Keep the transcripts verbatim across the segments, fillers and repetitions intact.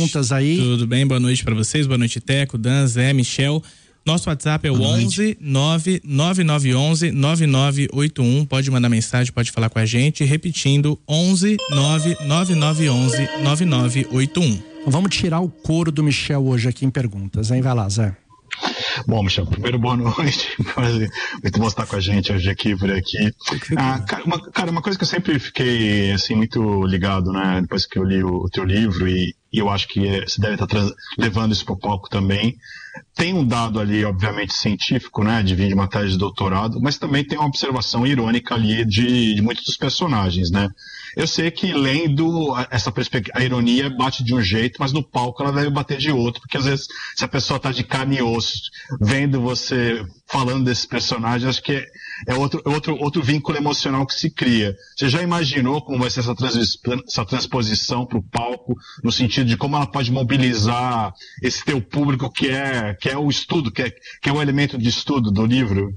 perguntas aí. Tudo bem? Boa noite para vocês. Boa noite, Teco, Dan, Zé, Michel. Nosso WhatsApp é o onze nove nove nove onze nove nove oito um. Pode mandar mensagem, pode falar com a gente. Repetindo, onze nove nove nove onze nove nove oito um. Vamos tirar o couro do Michel hoje aqui em perguntas, hein? Vai lá, Zé. Bom, Michel, primeiro boa noite. Muito bom estar com a gente hoje aqui, por aqui. Ah, cara, uma, cara, uma coisa que eu sempre fiquei assim, muito ligado, né? Depois que eu li o, o teu livro, e, e eu acho que é, você deve estar trans, levando isso para o palco também. Tem um dado ali, obviamente, científico, né? De vir de uma tese de doutorado, mas também tem uma observação irônica ali de, de muitos dos personagens, né? Eu sei que lendo essa perspectiva, a ironia bate de um jeito, mas no palco ela deve bater de outro, porque às vezes se a pessoa tá de carne e osso, vendo você falando desses personagens, acho que é, é outro, outro, outro vínculo emocional que se cria. Você já imaginou como vai ser essa, trans, essa transposição para o palco, no sentido de como ela pode mobilizar esse teu público que é, que é o estudo, que é, que é o elemento de estudo do livro?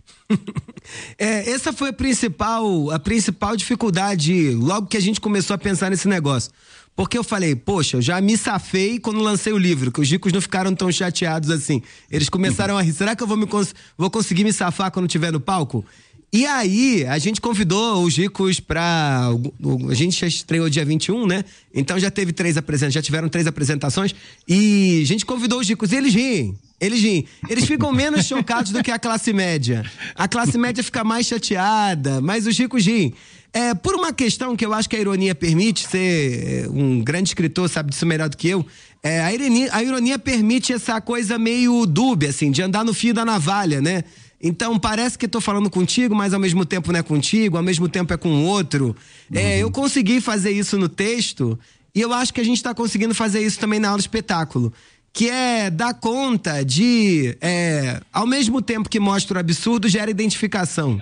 É, essa foi a principal, a principal dificuldade logo que a gente começou a pensar nesse negócio. Porque eu falei, poxa, eu já me safei quando lancei o livro, que os ricos não ficaram tão chateados assim. Eles começaram a rir. Será que eu vou, me cons- vou conseguir me safar quando estiver no palco? E aí, a gente convidou os ricos pra... A gente já estreou dia vinte e um, né? Então já teve três apresentações, já tiveram três apresentações. E a gente convidou os ricos e eles riem. Eles riem. Eles ficam menos chocados do que a classe média. A classe média fica mais chateada, mas os ricos riem. É, por uma questão que eu acho que a ironia permite, ser um grande escritor sabe disso melhor do que eu, é, a, ironia, a ironia permite essa coisa meio dúbia, assim, de andar no fio da navalha, né? Então parece que eu tô falando contigo, mas ao mesmo tempo não é contigo, ao mesmo tempo é com o outro. Uhum. É, eu consegui fazer isso no texto e eu acho que a gente tá conseguindo fazer isso também na aula de espetáculo. Que é dar conta de, é, ao mesmo tempo que mostra o absurdo, gera identificação.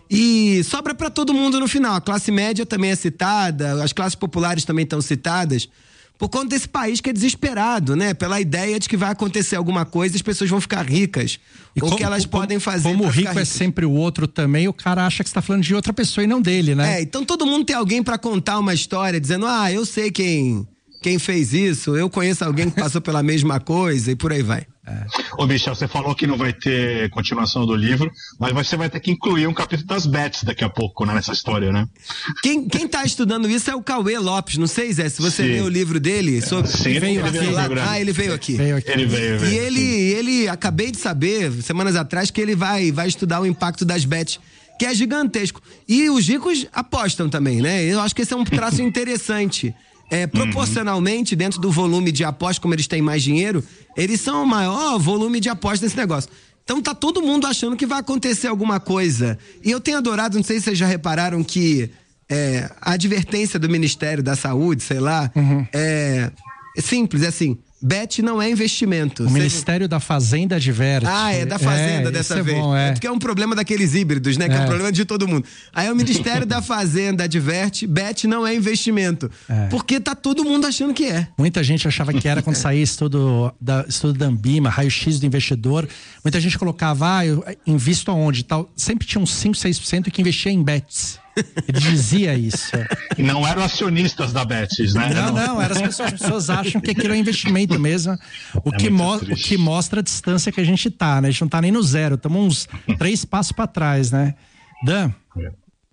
E sobra pra todo mundo no final. A classe média também é citada, as classes populares também estão citadas, por conta desse país que é desesperado, né? Pela ideia de que vai acontecer alguma coisa e as pessoas vão ficar ricas. E ou como, que elas como, podem fazer. Como o rico é sempre o outro também, o cara acha que você tá falando de outra pessoa e não dele, né? É, então todo mundo tem alguém pra contar uma história, dizendo, ah, eu sei quem... Quem fez isso, eu conheço alguém que passou pela mesma coisa e por aí vai. É. Ô, Michel, você falou que não vai ter continuação do livro, mas você vai ter que incluir um capítulo das Bets daqui a pouco, né, nessa história, né? Quem, quem tá estudando isso é o Cauê Lopes, não sei, Zé, se você leu o livro dele sobre... Sim, ele veio, ele veio lá... aqui. Ah, ele veio aqui. Veio aqui. Ele veio, veio. E ele, ele, acabei de saber, semanas atrás, que ele vai, vai estudar o impacto das Bets, que é gigantesco. E os ricos apostam também, né? Eu acho que esse é um traço interessante. É, proporcionalmente, dentro do volume de apostas, como eles têm mais dinheiro, eles são o maior volume de apostas nesse negócio. Então tá todo mundo achando que vai acontecer alguma coisa. E eu tenho adorado, não sei se vocês já repararam que é, a advertência do Ministério da Saúde, sei lá, uhum. é, é simples, é assim, bet não é investimento. O Cê... Ministério da Fazenda adverte. Ah, é da Fazenda é, dessa vez. É bom, é. é porque é um problema daqueles híbridos, né? Que é, é um problema de todo mundo. Aí o Ministério da Fazenda adverte, bet não é investimento. É. Porque tá todo mundo achando que é. Muita gente achava que era quando saía estudo da, estudo da Ambima, raio-x do investidor. Muita gente colocava, ah, eu invisto aonde e tal. Sempre tinha uns cinco, seis por cento que investia em bets. Ele dizia isso. E não eram acionistas da Betis, né? Não, não, eram as pessoas, as pessoas acham que aquilo é investimento mesmo. O, é que mo- o que mostra a distância que a gente tá, né? A gente não tá nem no zero, estamos uns três passos para trás, né? Dan? É.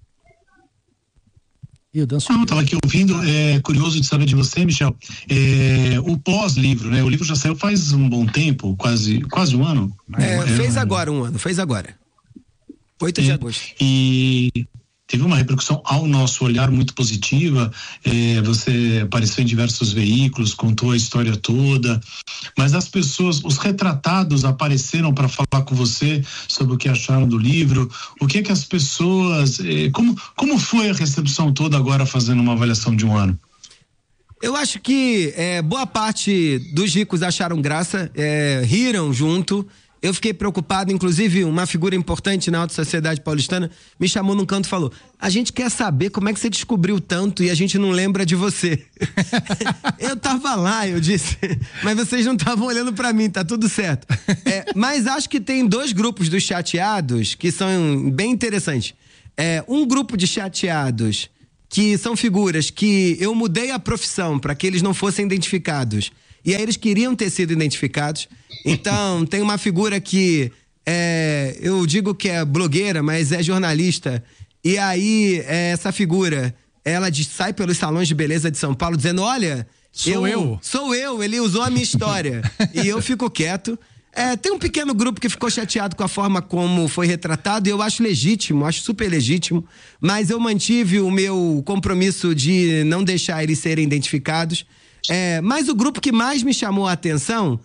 E o Dan subiu. Não, estava aqui ouvindo, é curioso de saber de você, Michel, é, o pós-livro, né? O livro já saiu faz um bom tempo, quase, quase um ano. É, é, fez é, agora um ano, fez agora. oito de agosto. E teve uma repercussão ao nosso olhar muito positiva, é, você apareceu em diversos veículos, contou a história toda, mas as pessoas, os retratados apareceram para falar com você sobre o que acharam do livro, o que é que as pessoas, é, como, como foi a recepção toda agora fazendo uma avaliação de um ano? Eu acho que é, boa parte dos ricos acharam graça, é, riram junto. Eu fiquei preocupado, inclusive uma figura importante na alta sociedade paulistana me chamou num canto e falou: a gente quer saber como é que você descobriu tanto e a gente não lembra de você. Eu tava lá, eu disse, mas vocês não estavam olhando pra mim, tá tudo certo. É, mas acho que tem dois grupos dos chateados que são bem interessantes. É, um grupo de chateados que são figuras que eu mudei a profissão para que eles não fossem identificados E aí eles queriam ter sido identificados. Então, tem uma figura que é, eu digo que é blogueira, mas é jornalista. E aí, é, essa figura, ela de, sai pelos salões de beleza de São Paulo dizendo, olha, sou eu, eu. Sou eu, ele usou a minha história. E eu fico quieto. É, tem um pequeno grupo que ficou chateado com a forma como foi retratado, e eu acho legítimo, acho super legítimo, mas eu mantive o meu compromisso de não deixar eles serem identificados. É, mas o grupo que mais me chamou a atenção,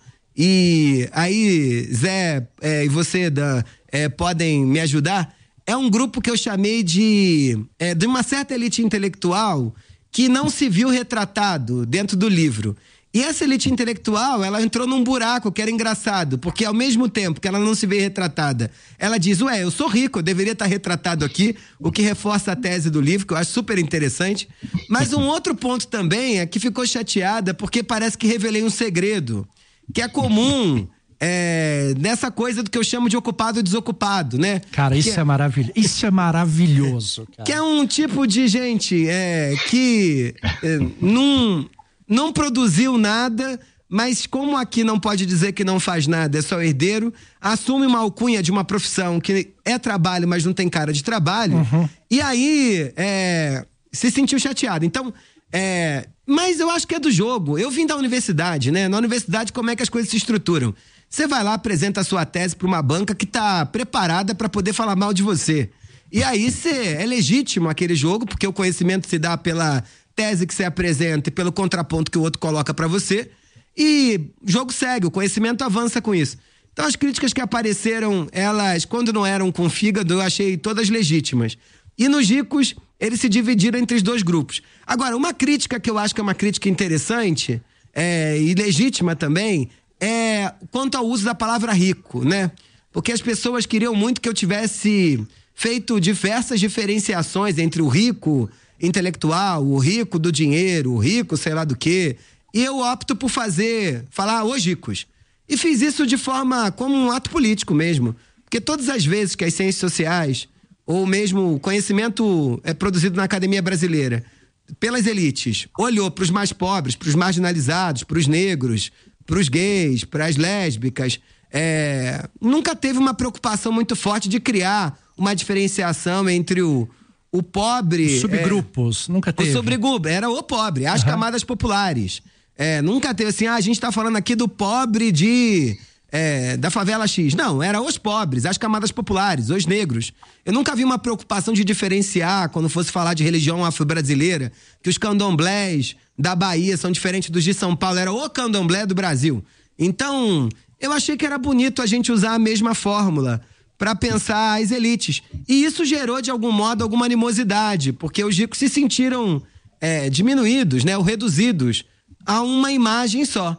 e aí Zé é, e você, Dan, é, podem me ajudar, é um grupo que eu chamei de, é, de uma certa elite intelectual que não se viu retratado dentro do livro. E essa elite intelectual, ela entrou num buraco que era engraçado, porque ao mesmo tempo que ela não se vê retratada, ela diz, ué, eu sou rico, eu deveria estar retratado aqui, o que reforça a tese do livro, que eu acho super interessante. Mas um outro ponto também é que ficou chateada porque parece que revelei um segredo, que é comum é, nessa coisa do que eu chamo de ocupado e desocupado, né? Cara, isso que é maravilhoso. Isso é maravilhoso, cara. Que é um tipo de gente é, que é, não... não produziu nada, mas como aqui não pode dizer que não faz nada, é só herdeiro, assume uma alcunha de uma profissão que é trabalho, mas não tem cara de trabalho, uhum. E aí é, se sentiu chateado. Então, é, mas eu acho que é do jogo. Eu vim da universidade, né? Na universidade, como é que as coisas se estruturam? Você vai lá, apresenta a sua tese para uma banca que está preparada para poder falar mal de você. E aí cê, é legítimo aquele jogo, porque o conhecimento se dá pela tese que você apresenta e pelo contraponto que o outro coloca pra você, e o jogo segue, o conhecimento avança com isso. Então as críticas que apareceram, elas, quando não eram com fígado, eu achei todas legítimas. E nos ricos, eles se dividiram entre os dois grupos. Agora, uma crítica que eu acho que é uma crítica interessante, é, e legítima também, é quanto ao uso da palavra rico, né? Porque as pessoas queriam muito que eu tivesse feito diversas diferenciações entre o rico intelectual, o rico do dinheiro, o rico sei lá do quê. E eu opto por fazer, falar os ricos. E fiz isso de forma, como um ato político mesmo. Porque todas as vezes que as ciências sociais, ou mesmo o conhecimento é produzido na academia brasileira, pelas elites, olhou para os mais pobres, para os marginalizados, para os negros, para os gays, para as lésbicas, é, nunca teve uma preocupação muito forte de criar uma diferenciação entre o O pobre... Subgrupos, é, nunca teve. O subgrupo, era o pobre, as uhum. camadas populares. É, nunca teve assim, ah, a gente tá falando aqui do pobre de... É, da favela X. Não, era os pobres, as camadas populares, os negros. Eu nunca vi uma preocupação de diferenciar, quando fosse falar de religião afro-brasileira, que os candomblés da Bahia são diferentes dos de São Paulo. Era o candomblé do Brasil. Então, eu achei que era bonito a gente usar a mesma fórmula para pensar as elites. E isso gerou, de algum modo, alguma animosidade, porque os ricos se sentiram é, diminuídos, né, ou reduzidos a uma imagem só.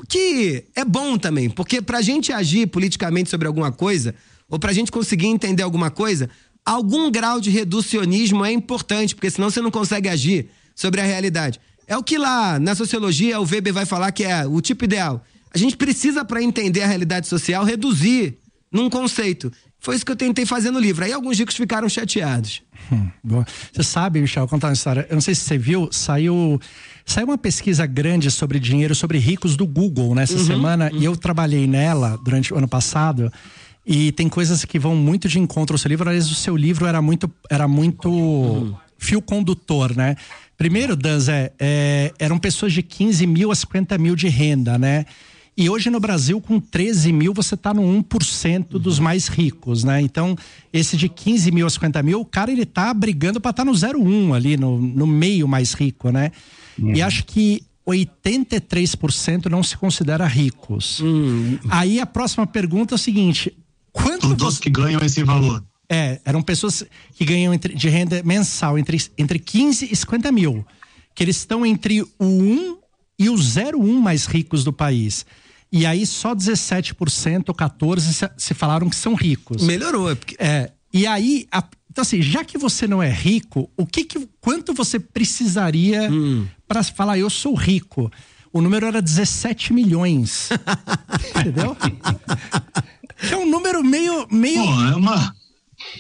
Que é bom também, porque pra gente agir politicamente sobre alguma coisa, ou pra gente conseguir entender alguma coisa, algum grau de reducionismo é importante, porque senão você não consegue agir sobre a realidade. É o que lá na sociologia o Weber vai falar que é o tipo ideal. A gente precisa, para entender a realidade social, reduzir num conceito. Foi isso que eu tentei fazer no livro. Aí alguns ricos ficaram chateados. Hum, boa. Você sabe, Michel, vou contar uma história. Eu não sei se você viu, saiu, saiu uma pesquisa grande sobre dinheiro, sobre ricos do Google nessa uhum, semana. Uhum. E eu trabalhei nela durante o ano passado. E tem coisas que vão muito de encontro ao seu livro. Aliás, o seu livro era muito, era muito uhum. fio condutor, né? Primeiro, Danzé, é, eram pessoas de quinze mil a cinquenta mil de renda, né? E hoje no Brasil, com treze mil, você está no um por cento dos mais ricos, né? Então, esse de quinze mil a cinquenta mil, o cara, ele tá brigando para estar tá no zero vírgula um ali, no, no meio mais rico, né? Uhum. E acho que oitenta e três por cento não se considera ricos. Uhum. Aí a próxima pergunta é o seguinte... Quanto Todos você... que ganham esse valor. É, eram pessoas que ganham entre, de renda mensal entre, entre quinze e cinquenta mil. Que eles estão entre o um e o zero vírgula um mais ricos do país. E aí só dezessete por cento ou quatorze por cento se, se falaram que são ricos. Melhorou. É porque... é, e aí, a, então assim, já que você não é rico, o que, que quanto você precisaria hum. para falar eu sou rico? O número era dezessete milhões. Entendeu? Que é um número meio... meio... Pô, é uma...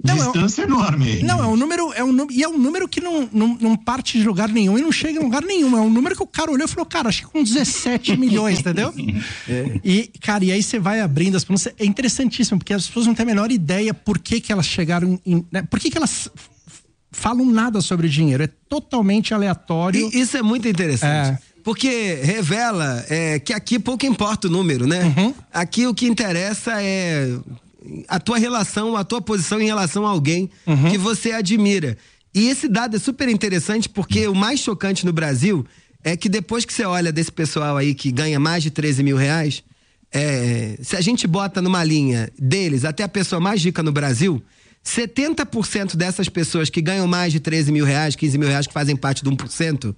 Não, Distância é um, enorme. Não, é um número, é um, e é um número que não, não, não parte de lugar nenhum e não chega em lugar nenhum. É um número que o cara olhou e falou, cara, acho que com dezessete milhões, entendeu? É. E, cara, e aí você vai abrindo as pronúncias. É interessantíssimo, porque as pessoas não têm a menor ideia por que que elas chegaram em, né? Por que que elas falam nada sobre dinheiro. É totalmente aleatório. E isso é muito interessante. É. Porque revela é, que aqui pouco importa o número, né? Uhum. Aqui o que interessa é a tua relação, a tua posição em relação a alguém uhum. que você admira. E esse dado é super interessante porque o mais chocante no Brasil é que depois que você olha desse pessoal aí que ganha mais de treze mil reais, é, se a gente bota numa linha deles até a pessoa mais rica no Brasil, setenta por cento dessas pessoas que ganham mais de treze mil reais, quinze mil reais, que fazem parte do um por cento,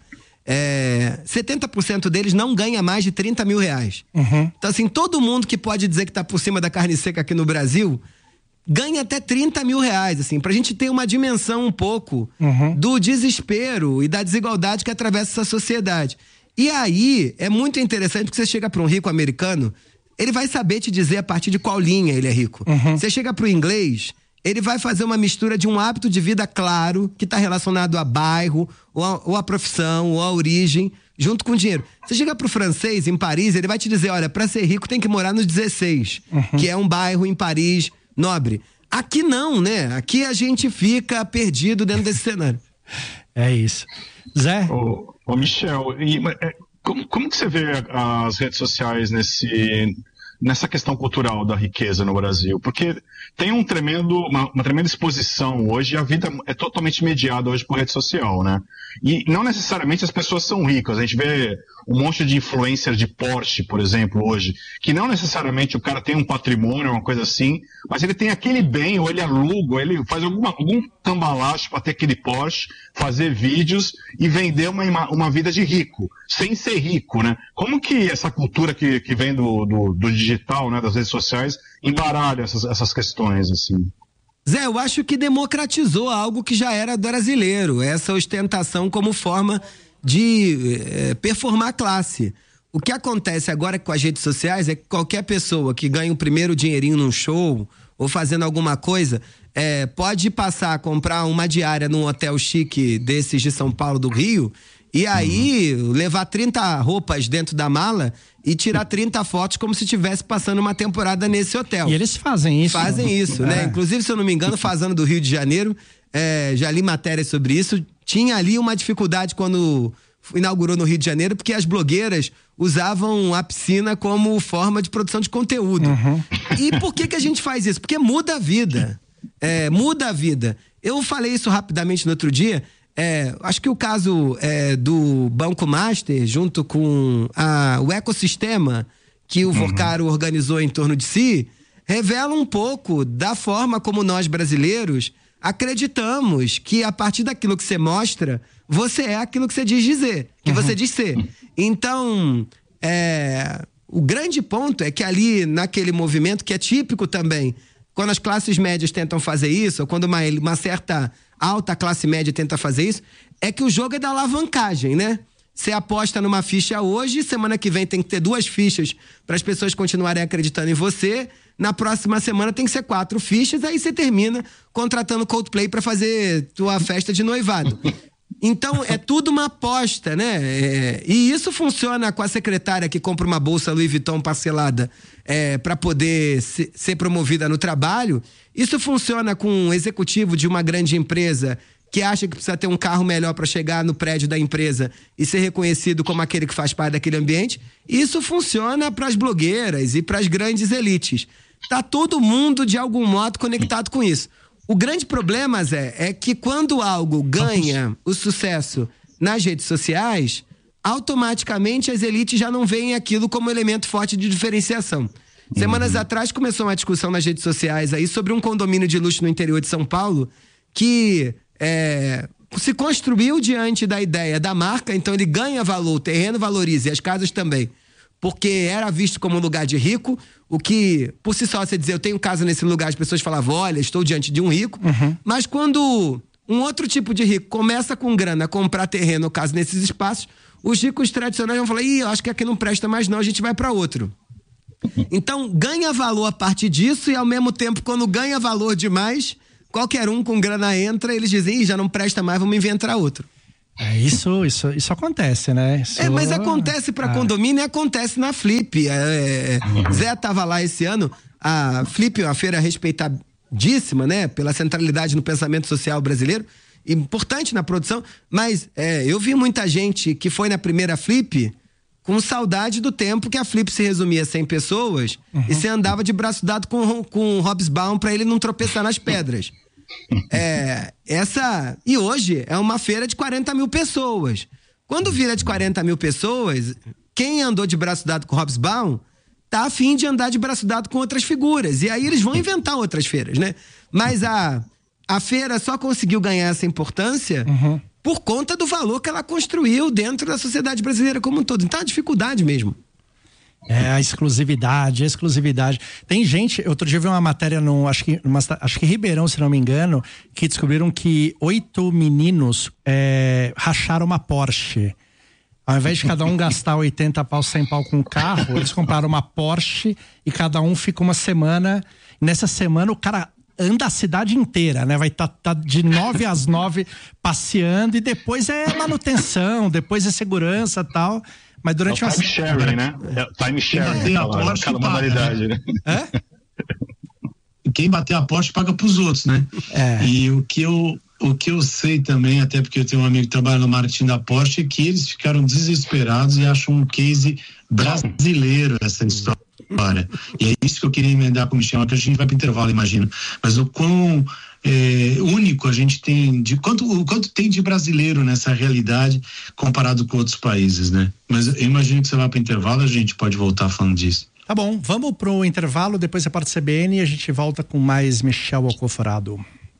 é, setenta por cento deles não ganha mais de trinta mil reais. Uhum. Então, assim, todo mundo que pode dizer que tá por cima da carne seca aqui no Brasil ganha até trinta mil reais, assim, pra gente ter uma dimensão um pouco uhum. do desespero e da desigualdade que atravessa essa sociedade. E aí, é muito interessante porque você chega pra um rico americano, ele vai saber te dizer a partir de qual linha ele é rico. Uhum. Você chega pro inglês, ele vai fazer uma mistura de um hábito de vida claro, que está relacionado a bairro, ou a, ou a profissão, ou a origem, junto com o dinheiro. Você chega pro francês, em Paris, ele vai te dizer, olha, para ser rico tem que morar nos dezesseis, uhum. que é um bairro em Paris nobre. Aqui não, né? Aqui a gente fica perdido dentro desse cenário. É isso. Zé? Ô, ô Michel, e, é, como, como que você vê as redes sociais nesse... nessa questão cultural da riqueza no Brasil? Porque tem um tremendo, uma, uma tremenda exposição hoje, e a vida é totalmente mediada hoje por rede social, né? E não necessariamente as pessoas são ricas. A gente vê um monte de influencers de Porsche, por exemplo, hoje, que não necessariamente o cara tem um patrimônio, uma coisa assim, mas ele tem aquele bem, ou ele aluga, ou ele faz alguma, algum cambalacho para ter aquele Porsche, fazer vídeos e vender uma, uma vida de rico, sem ser rico, né? Como que essa cultura que, que vem do, do, do digital, né, das redes sociais, embaralha essas, essas questões, assim? Zé, eu acho que democratizou algo que já era brasileiro, essa ostentação como forma de é, performar a classe. O que acontece agora com as redes sociais é que qualquer pessoa que ganha o primeiro dinheirinho num show ou fazendo alguma coisa, é, pode passar a comprar uma diária num hotel chique desses de São Paulo, do Rio, e aí uhum. levar trinta roupas dentro da mala e tirar trinta fotos como se estivesse passando uma temporada nesse hotel. E eles fazem isso. Fazem né? isso, né? É. Inclusive, se eu não me engano, Fazano do Rio de Janeiro, é, já li matérias sobre isso, tinha ali uma dificuldade quando inaugurou no Rio de Janeiro, porque as blogueiras usavam a piscina como forma de produção de conteúdo. Uhum. E por que que a gente faz isso? Porque muda a vida. É, muda a vida. Eu falei isso rapidamente no outro dia. É, acho que o caso é, do Banco Master, junto com a, o ecossistema que o Vocaro uhum. organizou em torno de si, revela um pouco da forma como nós brasileiros acreditamos que a partir daquilo que você mostra, você é aquilo que você diz dizer, que uhum. você diz ser. Então, é, o grande ponto é que ali, naquele movimento, que é típico também, quando as classes médias tentam fazer isso, ou quando uma, uma certa alta classe média tenta fazer isso, é que o jogo é da alavancagem, né? Você aposta numa ficha hoje, semana que vem tem que ter duas fichas para as pessoas continuarem acreditando em você. Na próxima semana tem que ser quatro fichas, aí você termina contratando Coldplay para fazer tua festa de noivado. Então, é tudo uma aposta, né? É, e isso funciona com a secretária que compra uma bolsa Louis Vuitton parcelada é, para poder se, ser promovida no trabalho. Isso funciona com um executivo de uma grande empresa que acha que precisa ter um carro melhor para chegar no prédio da empresa e ser reconhecido como aquele que faz parte daquele ambiente. Isso funciona para as blogueiras e para as grandes elites. Tá todo mundo, de algum modo, conectado com isso. O grande problema, Zé, é que quando algo ganha o sucesso nas redes sociais, automaticamente as elites já não veem aquilo como elemento forte de diferenciação. Semanas uhum. atrás começou uma discussão nas redes sociais aí sobre um condomínio de luxo no interior de São Paulo que é, se construiu diante da ideia da marca, então ele ganha valor, o terreno valoriza e as casas também, porque era visto como um lugar de rico, o que, por si só, você dizer, eu tenho casa nesse lugar, as pessoas falavam, olha, estou diante de um rico, uhum. mas quando um outro tipo de rico começa com grana a comprar terreno, ou casa nesses espaços, os ricos tradicionais vão falar, ih, eu acho que aqui não presta mais não, a gente vai para outro. Então, ganha valor a partir disso e, ao mesmo tempo, quando ganha valor demais, qualquer um com grana entra, eles dizem, Ih, já não presta mais, vamos inventar outro. É, isso, isso, isso acontece, né? Isso... É, mas acontece para ah. condomínio e acontece na Flip. É, é, Zé tava lá esse ano, a Flip é uma feira respeitadíssima, né? Pela centralidade no pensamento social brasileiro, importante na produção, mas é, eu vi muita gente que foi na primeira Flip com saudade do tempo que a Flip se resumia a cem pessoas uhum. e você andava de braço dado com, com o Hobsbawm para ele não tropeçar nas pedras. É, essa, e hoje é uma feira de quarenta mil pessoas. Quando vira de quarenta mil pessoas, quem andou de braço dado com o Hobsbawm tá a fim de andar de braço dado com outras figuras. E aí eles vão inventar outras feiras, né? Mas a, a feira só conseguiu ganhar essa importância uhum. por conta do valor que ela construiu dentro da sociedade brasileira como um todo. Então é uma dificuldade mesmo. É, a exclusividade, a exclusividade. Tem gente, outro dia eu vi uma matéria no, acho que, uma, acho que Ribeirão, se não me engano, que descobriram que oito meninos é, racharam uma Porsche. Ao invés de cada um gastar oitenta pau, cem pau com o carro, eles compraram uma Porsche e cada um fica uma semana. Nessa semana o cara anda a cidade inteira, né? Vai estar tá, tá de nove às nove passeando e depois é manutenção, depois é segurança e tal. Mas durante é uma... time sharing, né? É time sharing, aquela, aquela modalidade, né? É? Quem bater a Porsche paga pros outros, né? É. E o que eu o que eu sei também, até porque eu tenho um amigo que trabalha no marketing da Porsche, é que eles ficaram desesperados e acham um case brasileiro essa história. E é isso que eu queria emendar com o Michel, que a gente vai para o intervalo, imagino. Mas o quão é, único a gente tem, de quanto, o quanto tem de brasileiro nessa realidade comparado com outros países, né? Mas eu imagino que você vai para o intervalo, a gente pode voltar falando disso. Tá bom, vamos pro intervalo, depois você parte do C B N e a gente volta com mais Michel Alcoforado.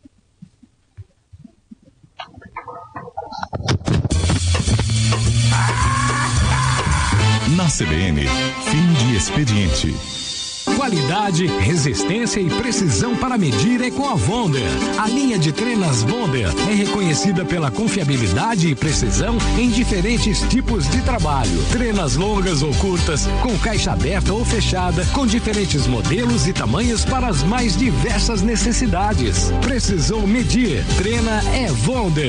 Na C B N, fim de expediente. Qualidade, resistência e precisão para medir é com a Wonder. A linha de trenas Wonder é reconhecida pela confiabilidade e precisão em diferentes tipos de trabalho. Trenas longas ou curtas, com caixa aberta ou fechada, com diferentes modelos e tamanhos para as mais diversas necessidades. Precisou medir, treina é Wonder.